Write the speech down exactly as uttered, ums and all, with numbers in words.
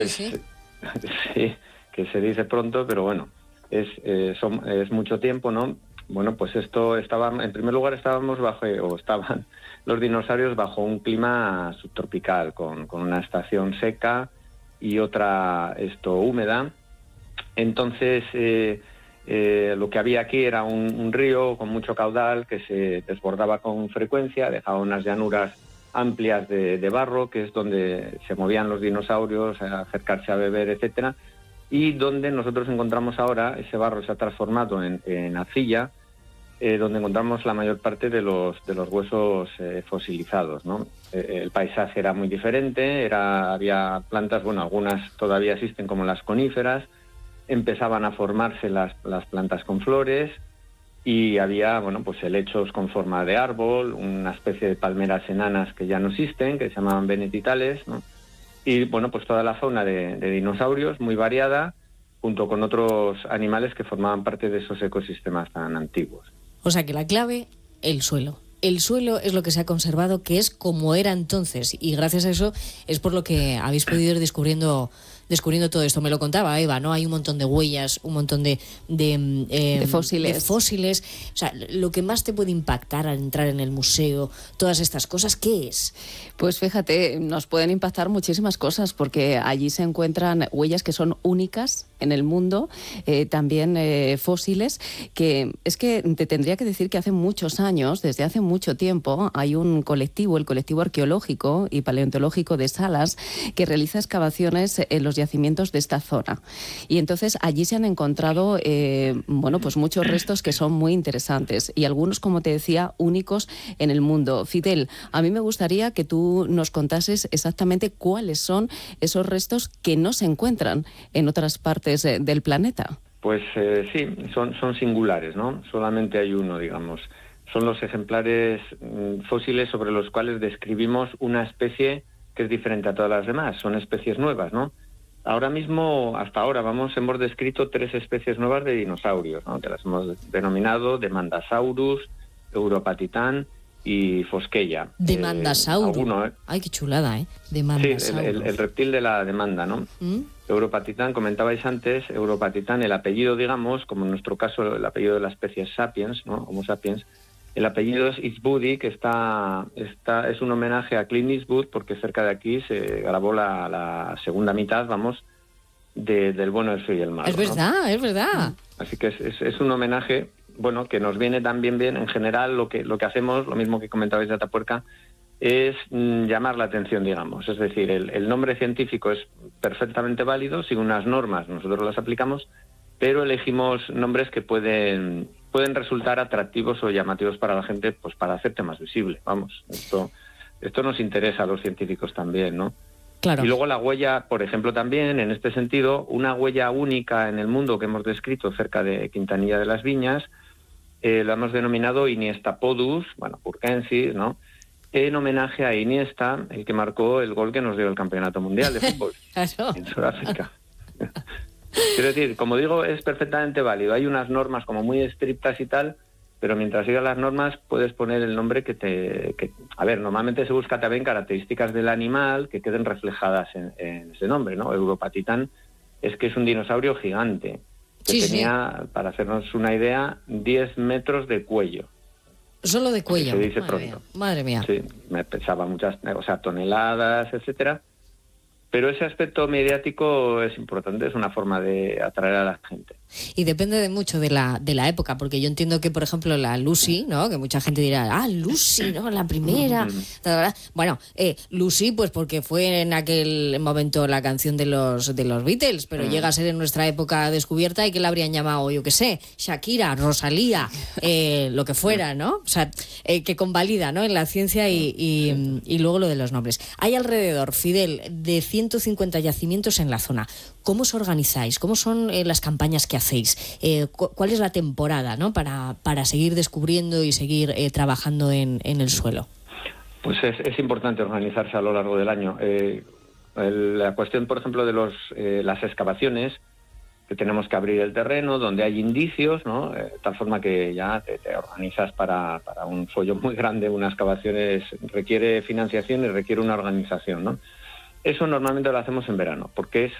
Sí. Sí, que se dice pronto, pero bueno, es, eh, son, es mucho tiempo, ¿no? Bueno, pues esto estaba, en primer lugar estábamos bajo, o estaban los dinosaurios bajo un clima subtropical, con, con una estación seca y otra esto húmeda. Entonces, eh, eh, lo que había aquí era un, un río con mucho caudal que se desbordaba con frecuencia, dejaba unas llanuras amplias de, de barro, que es donde se movían los dinosaurios a acercarse a beber, etcétera, y donde nosotros encontramos ahora, ese barro se ha transformado en, en arcilla, eh, donde encontramos la mayor parte de los, de los huesos eh, fosilizados, ¿no? Eh, el paisaje era muy diferente, era, había plantas, bueno, algunas todavía existen como las coníferas, empezaban a formarse las, las plantas con flores, y había, bueno, pues helechos con forma de árbol, una especie de palmeras enanas que ya no existen, que se llamaban venetitales, ¿no? Y, bueno, pues toda la fauna de, de dinosaurios, muy variada, junto con otros animales que formaban parte de esos ecosistemas tan antiguos. O sea que la clave, el suelo. El suelo es lo que se ha conservado, que es como era entonces, y gracias a eso es por lo que habéis podido ir descubriendo descubriendo todo esto. Me lo contaba Eva, ¿no? Hay un montón de huellas, un montón de, de, eh, de fósiles. de fósiles. O sea, lo que más te puede impactar al entrar en el museo, todas estas cosas, ¿qué es? Pues fíjate, nos pueden impactar muchísimas cosas, porque allí se encuentran huellas que son únicas en el mundo, eh, también eh, fósiles, que es que te tendría que decir que hace muchos años, desde hace mucho tiempo, hay un colectivo, el colectivo arqueológico y paleontológico de Salas, que realiza excavaciones en los yacimientos de esta zona. Y entonces allí se han encontrado eh, bueno, pues muchos restos que son muy interesantes, y algunos, como te decía, únicos en el mundo. Fidel, a mí me gustaría que tú nos contases exactamente cuáles son esos restos que no se encuentran en otras partes eh, del planeta. Pues eh, sí, son, son singulares, ¿no? Solamente hay uno, digamos. Son los ejemplares mm, fósiles sobre los cuales describimos una especie que es diferente a todas las demás. Son especies nuevas, ¿no? Ahora mismo, hasta ahora, vamos, hemos descrito tres especies nuevas de dinosaurios, ¿no? Que las hemos denominado Demandasaurus, Europatitán y Fosqueia. Demandasaurus. Eh, alguno, ¿eh? Ay, qué chulada, ¿eh? Demandasaurus. Sí, el, el, el reptil de la demanda, ¿no? ¿Mm? Europatitán, comentabais antes, Europatitán, el apellido, digamos, como en nuestro caso el apellido de la especie es Sapiens, ¿no? Homo sapiens. El apellido es Eastwoody, que está, está, es un homenaje a Clint Eastwood, porque cerca de aquí se grabó la, la segunda mitad, vamos, de, del bueno, el feo y el malo. Es verdad, ¿no? Es verdad. Así que es, es, es un homenaje, bueno, que nos viene también bien. En general, lo que, lo que hacemos, lo mismo que comentabais de Atapuerca, es mmm, llamar la atención, digamos. Es decir, el, el nombre científico es perfectamente válido, sigue unas normas, nosotros las aplicamos, pero elegimos nombres que pueden... pueden resultar atractivos o llamativos para la gente, pues para hacerte más visible. Vamos, esto esto nos interesa a los científicos también, ¿no? Claro. Y luego la huella, por ejemplo, también, en este sentido, una huella única en el mundo que hemos descrito cerca de Quintanilla de las Viñas, eh, lo hemos denominado Iniestapodus, bueno, purkensis, ¿no? En homenaje a Iniesta, el que marcó el gol que nos dio el Campeonato Mundial de Fútbol Claro. en Sudáfrica. Quiero decir, como digo, es perfectamente válido. Hay unas normas como muy estrictas y tal, pero mientras sigas las normas puedes poner el nombre que te... Que, a ver, normalmente se busca también características del animal que queden reflejadas en, en ese nombre, ¿no? Europatitán es que es un dinosaurio gigante, que sí, tenía, sí. para hacernos una idea, diez metros de cuello. Solo de cuello. Se dice Madre pronto. Mía. Madre mía. Sí, me pesaba muchas, o sea, toneladas, etcétera. Pero ese aspecto mediático es importante, es una forma de atraer a la gente. Y depende de mucho de la de la época, porque yo entiendo que, por ejemplo, la Lucy, ¿no? Que mucha gente dirá, ah, Lucy, ¿no? La primera. Bueno, eh, Lucy, pues porque fue en aquel momento la canción de los de los Beatles, pero mm. llega a ser en nuestra época descubierta y que la habrían llamado, yo qué sé, Shakira, Rosalía, eh, lo que fuera, ¿no? O sea, eh, que convalida, ¿no? En la ciencia y, y, y luego lo de los nombres. Hay alrededor, Fidel, de ciento cincuenta yacimientos en la zona. ¿Cómo os organizáis? ¿Cómo son eh, las campañas que hacéis? Eh, cu- ¿Cuál es la temporada, ¿no? para, para seguir descubriendo y seguir eh, trabajando en, en el suelo? Pues es, es importante organizarse a lo largo del año. Eh, el, la cuestión, por ejemplo, de los eh, las excavaciones, que tenemos que abrir el terreno donde hay indicios, ¿no? Eh, de tal forma que ya te, te organizas para, para un follón muy grande. Una excavación es, requiere financiación y requiere una organización, ¿no? Eso normalmente lo hacemos en verano, porque es